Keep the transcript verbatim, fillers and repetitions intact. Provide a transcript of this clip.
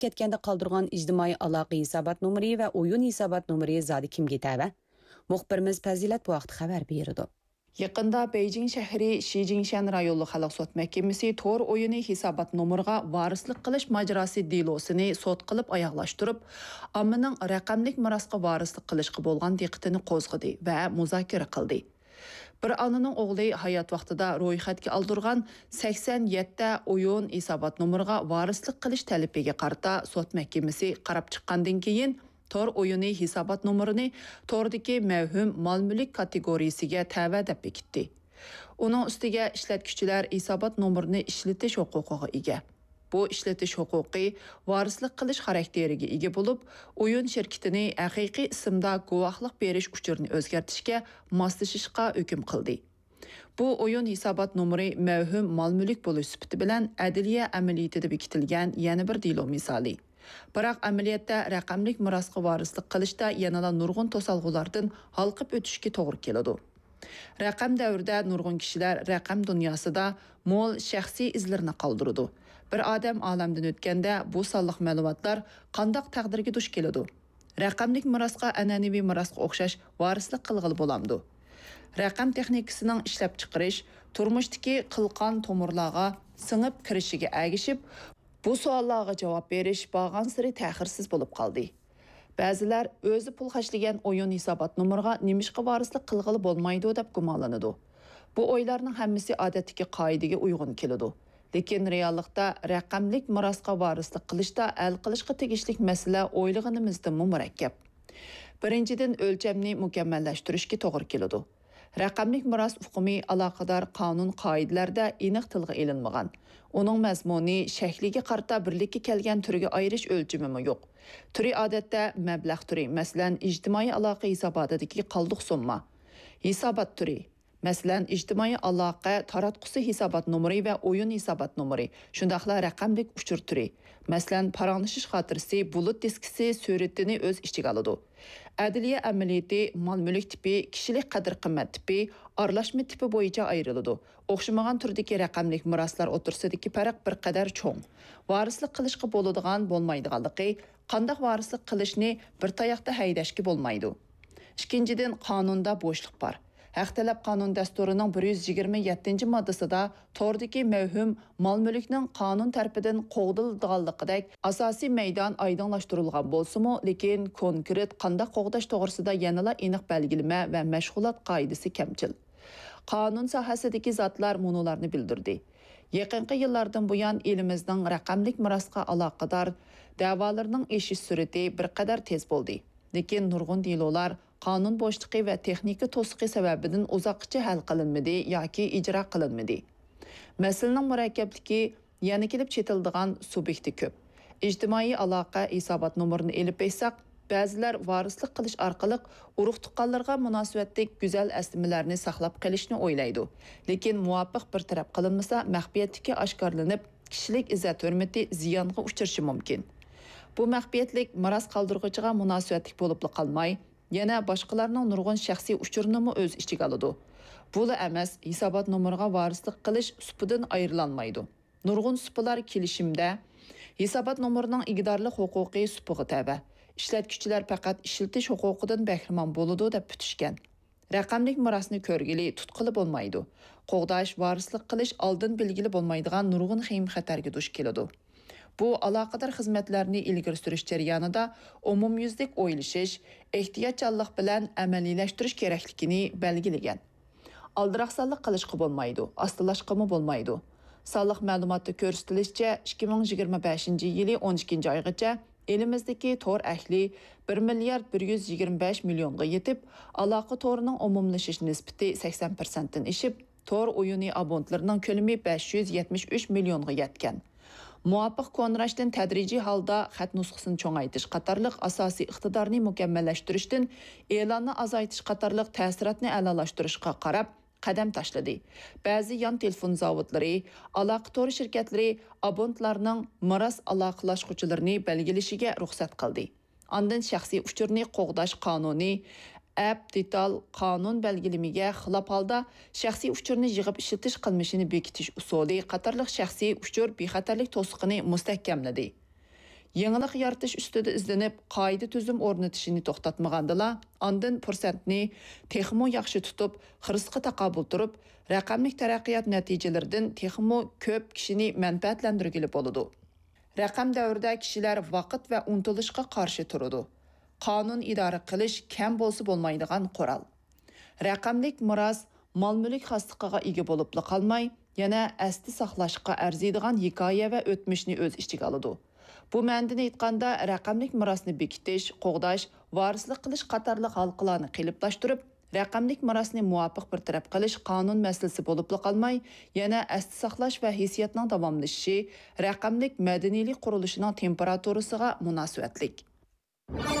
ketganda qoldirgan ijtimoiy aloqa hisobot nomeri va o'yin hisobot nomeri zodi kimga tava? Muxbirimiz Fazilat bu vaqt xabar berdi. Yaqında Beijing shahri Shijingshan rayonli xalq sud mahkamasi tor o'yini hisobot nomeriga varislik qilish majrosi delosini sud qilib oyoqlashtirib, ommaning raqamlik mirosga varislik qilishga bo'lgan diqqatini qo'zg'adi va muzokara qildi. Bir ananing o'g'li hayot vaqtida ro'yxatga oldirgan sakson yetti o'yin hisobot nomeriga varislik qilish talabiga qarata sud mahkamasi qarab chiqqandan keyin tor o'yini hisobot nomerini tordagi mavhum mol-mulk kategoriyasiga tava deb bekitdi. Uning ustiga ishlatuvchilar hisobot nomerini ishlatish huquqiga ega. Bu ishlatish huquqi varislik qilish xarakteriga ega bo'lib, o'yin shirkatini haqiqiy ismda guvohlik berish uchurini o'zgartirishga moslashishga hukm qildi. Bu o'yin hisobot nomeri mavhum mol-mulk bo'lish sifati bilan adliya amaliyotida bekitilgan yana bir delo misoli. Biroq amaliyotda raqamlik mirosga varislik qilishda yanada nurg'un to'salg'ulardan halqib o'tishga to'g'ri keladi. Raqam davrida nurg'un kishilar raqam dunyosida mo'l shaxsiy izlarni qoldirdi. Bir odam olamdan o'tganda bu sonliq ma'lumotlar qandoq taqdirga duch keladi? Raqamlik mirosga an'anaviy mirosga o'xshash varislik qilg'ili bo'lamdi. Raqam texnikasining ishlab chiqarish turmushdagi qilqon tomirlarga singib kirishiga agishib, bu savollarga javob berish borgan siri ta'xirsiz bo'lib qoldi. Ba'zilar o'zi pul xashlagan o'yin hisobot nomeriga nimishqa varislik qilg'ili bo'lmaydi deb gumonlanadi. Bu o'ylarning hammasi odatdagi qoidaga uyg'un keladi. Lekin reallikda raqamlik mirosga varislik qilishda hal qilishga tegishli masala o'ylaganimizdan murakkab. Birinchidan o'lchamni mukammallashtirishga to'g'ri keladi. Raqamlik miros hukmi aloqador qonun qoidalarda aniq tilga ilinmagan. Uning mazmuni shakliga qarata birlikka kelgan turiga ayirish o'lchami yo'q. Turi odatda mablag' turi, masalan, ijtimoiy aloqa hisobotidagi qoldiq summa. Hisobot turi, masalan, ijtimoiy aloqa taratqusi hisobot nomeri va o'yin hisobot nomeri, shundaqla raqamlik uchur turi. Masalan, parangishish xotirasi, bulut diskisi suratini o'z ichiga oladi. Adliya amaliyoti mol-mulk tipi, kishilik qadr-qimmat tipi, aralashma tipi bo'yicha ayriladi. O'xshamagan turdagi raqamlik miroslar o'tirsidagi farq bir qadar cho'ng. Varislik qilishga bo'ladigan bo'lmaydiganligi, qanday varislik qilishni bir tayoqda haydashga bo'lmaydi. Ikkinchidan, qonunda bo'shliq bor. Haq talab qonun dasturining bir yuz yigirma yettinchi moddasida tordagi mavhum mol-mulkning qonun tarafidan qo'g'dilganligidek asosiy maydon oydinlashtirilgan bo'lsa-mu, lekin konkret qanday qo'g'dash to'g'risida yanada aniq belgilama va mashg'ulot qoidasi kamchil. Qonun sohasidagi zotlar munolarni bildirdi. Yaqinqi yillardan buyon elimizning raqamlik mirosga aloqador da'volarining eshish surati bir qadar tez bo'ldi. Lekin nurg'un delolar qonun bo'shliqi va texnika to'siqi sababidan uzoqcha hal qilinmadi yoki ijro qilinmadi. Masalaning murakkabligi yana kelib chetildigan subyekti ko'p. Ijtimoiy aloqa hisobot nomerini elib besaq, ba'zilar varislik qilish orqali urug' tuqqanlarga munosabatlik go'zal aslimalarni saqlab qolishni o'ylaydi. Lekin muvofiq bir taraf qilinmasa, maxfiyatligi oshkorlanib, kishilik izzat hurmati ziyonga uchrashi mumkin. Bu maxfiyatlik miros qoldiruvchiga munosabatlik bo'lib qolmay, yana boshqalarning nurg'un shaxsiy uchurini o'z ichiga oladi. Bula emas, hisobot nomeriga varislik qilish supidan ayrilanmaydi. Nurg'un supilar kelishimda hisobot nomerining igdorlik huquqiy supiga tava. Ishlatuvchilar faqat ishlatish huquqidan bahramon bo'ladi deb bitishgan. Raqamlik mirosni ko'rgili tutqili bo'lmaydi. Qo'g'dash, varislik qilish oldin belgili bo'lmaydigan nurg'un xim xatarga duch keladi. Bu aloqador xizmatlarni ilgari surish jarayonida umumyuzlik o'ylashish, ehtiyotchanlik bilan amaliylashtirish kerakligini belgilagan. Aldiraqsanlik qilishga bo'lmaydi, astilashqimi bo'lmaydi. Sonliq ma'lumotda ko'rsatilishicha, ikki ming yigirma beshinchi yili o'n ikkinchi oygacha elimizdagi tor ahli bir milliard bir yuz yigirma besh millionga yetib, aloqa torining umumlashish nisbati sakson foiz dan ishib, tor o'yini abonentlarining ko'lami besh yuz yetmish uch millionga yetgan. Muvaffaq qo'nrashdan tadrijiy holda xat nusxasini cho'ngaytirish qatorliq asosiy iqtidorni mukammallashtirishdan e'lonni azaytish qatorliq ta'sirotni a'lolashtirishga qarab qadam tashladi. Ba'zi yon telefon zavodlari, aloqa to'ri shirkatlari abonentlarning miros aloqalashuvchilarini belgilashiga ruxsat qildi. Ondan shaxsiy uchurni qo'g'dash qonuni App detal qonun belgilimiga xilof holda shaxsiy uchurni yig'ib ishlatish qilmishini bekitish usuli qatorliq shaxsiy uchur bexatarlik to'siqini mustahkamladi. Yenilik yaratish ustida izlanib, qoida tuzum o'rnatishini to'xtatmagandila, ondan fursatni texmo yaxshi tutib, xirisqa taqobil turib, raqamlik taraqqiyot natijalaridan texmo ko'p kishini manfaatlantirgili bo'ladi. Raqam davrida kishilar vaqt va untilishga qarshi turadi. Qonun idora qilish kam bo'lsa bo'lmaydigan qoral. Raqamlik miros mol-mulk xosliqiga ega bo'lib qolmay, yana asli saqlashga arziydigan hikoya va o'tmishni o'z ichiga oladi. Bu ma'noda aytganda raqamlik mirosni bekitish, qo'g'dash, varislik qilish qatorliq halqalarni qiliblashtırib, raqamlik mirosni muvofiq bir taraf qilish qonun masalasi bo'lib qolmay, yana asli saqlash va hissiyotning davomlashishi raqamlik madaniylik qurilishining temperaturasiga munosabatlik.